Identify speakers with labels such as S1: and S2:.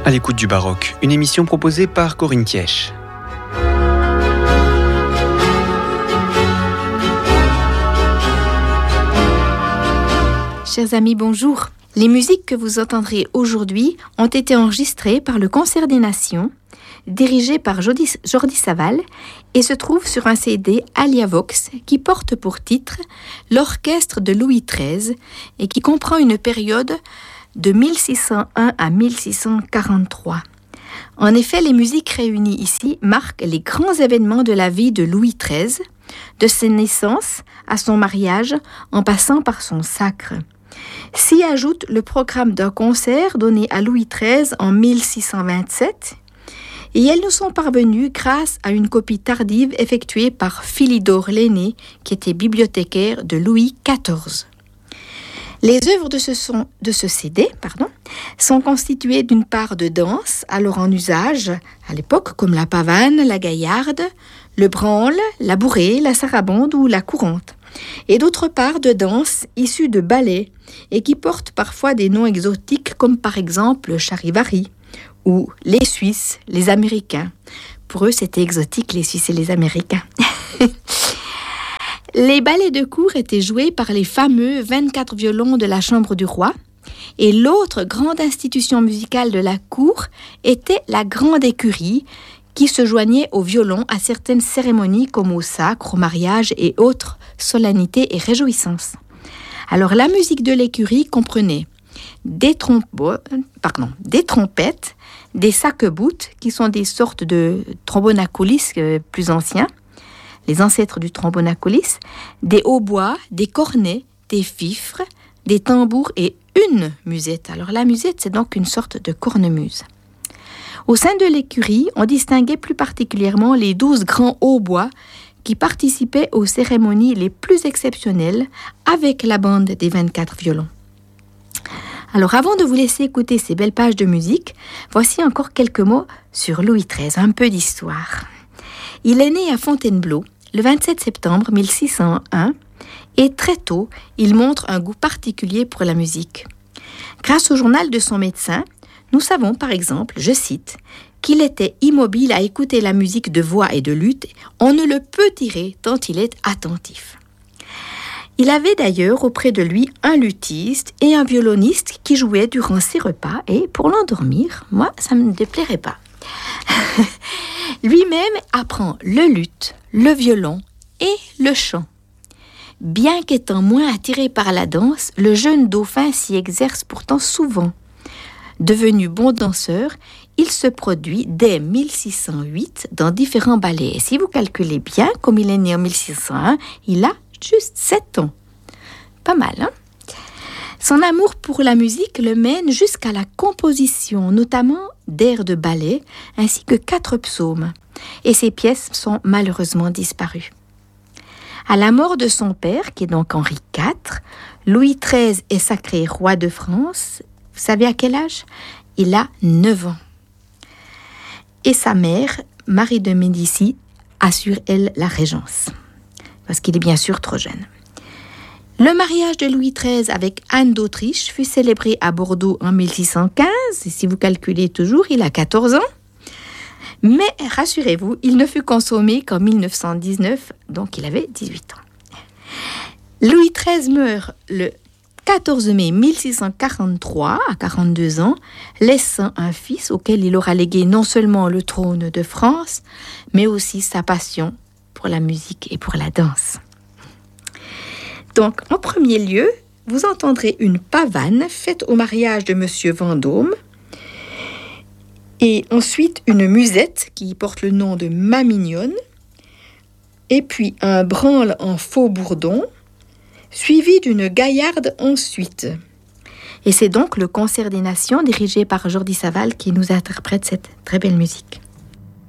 S1: À l'écoute du baroque, une émission proposée par Corinne Thièche.
S2: Chers amis, bonjour. Les musiques que vous entendrez aujourd'hui ont été enregistrées par le Concert des Nations, dirigé par Jordi Savall, et se trouvent sur un CD Aliavox qui porte pour titre L'Orchestre de Louis XIII et qui comprend une période de 1601 à 1643. En effet, les musiques réunies ici marquent les grands événements de la vie de Louis XIII, de sa naissance à son mariage, en passant par son sacre. S'y ajoute le programme d'un concert donné à Louis XIII en 1627, et elles nous sont parvenues grâce à une copie tardive effectuée par Philidor l'aîné, qui était bibliothécaire de Louis XIV. Les œuvres de ce CD sont constituées d'une part de danse, alors en usage à l'époque, comme la pavane, la gaillarde, le branle, la bourrée, la sarabande ou la courante, et d'autre part de danse issues de ballets et qui portent parfois des noms exotiques comme par exemple le charivari ou les Suisses, les Américains. Pour eux, c'était exotique, les Suisses et les Américains. Les ballets de cour étaient joués par les fameux 24 violons de la Chambre du Roi, et l'autre grande institution musicale de la cour était la Grande Écurie, qui se joignait au violon à certaines cérémonies comme au sacre, au mariage et autres solennités et réjouissances. Alors la musique de l'écurie comprenait des trompettes, des sac-boutes, qui sont des sortes de trombones à coulisses plus anciens, les ancêtres du trombone à coulisses, des hautbois, des cornets, des fifres, des tambours et une musette. Alors la musette, c'est donc une sorte de cornemuse. Au sein de l'écurie, on distinguait plus particulièrement les 12 grands hautbois qui participaient aux cérémonies les plus exceptionnelles avec la bande des 24 violons. Alors avant de vous laisser écouter ces belles pages de musique, voici encore quelques mots sur Louis XIII, un peu d'histoire. Il est né à Fontainebleau le 27 septembre 1601 et très tôt, il montre un goût particulier pour la musique. Grâce au journal de son médecin, nous savons par exemple, je cite, qu'il était immobile à écouter la musique de voix et de luth. On ne le peut tirer tant il est attentif. Il avait d'ailleurs auprès de lui un luthiste et un violoniste qui jouaient durant ses repas et pour l'endormir, moi ça ne me déplairait pas. Lui-même apprend le luth, le violon et le chant. Bien qu'étant moins attiré par la danse, le jeune dauphin s'y exerce pourtant souvent. Devenu bon danseur, il se produit dès 1608 dans différents ballets. Et si vous calculez bien, comme il est né en 1601, il a juste 7 ans. Pas mal, hein? Son amour pour la musique le mène jusqu'à la composition, notamment d'airs de ballet, ainsi que 4 psaumes. Et ces pièces sont malheureusement disparues. À la mort de son père, qui est donc Henri IV, Louis XIII est sacré roi de France. Vous savez à quel âge? Il a 9 ans. Et sa mère, Marie de Médicis, assure, elle, la régence. Parce qu'il est bien sûr trop jeune. Le mariage de Louis XIII avec Anne d'Autriche fut célébré à Bordeaux en 1615. Et si vous calculez toujours, il a 14 ans. Mais rassurez-vous, il ne fut consommé qu'en 1919, donc il avait 18 ans. Louis XIII meurt le 14 mai 1643, à 42 ans, laissant un fils auquel il aura légué non seulement le trône de France, mais aussi sa passion pour la musique et pour la danse. Donc, en premier lieu, vous entendrez une pavane faite au mariage de Monsieur Vendôme, et ensuite une musette qui porte le nom de Ma Mignonne, et puis un branle en faux bourdon, suivi d'une gaillarde ensuite. Et c'est donc le Concert des Nations dirigé par Jordi Savall qui nous interprète cette très belle musique.